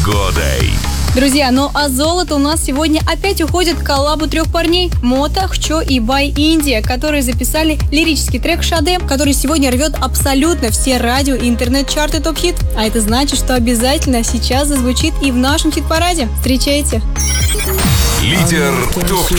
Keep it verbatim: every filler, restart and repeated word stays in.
Погодой. Друзья, ну а золото у нас сегодня опять уходит к коллабу трех парней Мото, Хчо и Бай Индия, которые записали лирический трек «Шаде», который сегодня рвет абсолютно все радио и интернет-чарты топ-хит. А это значит, что обязательно сейчас зазвучит и в нашем хит-параде. Встречайте! Лидер топ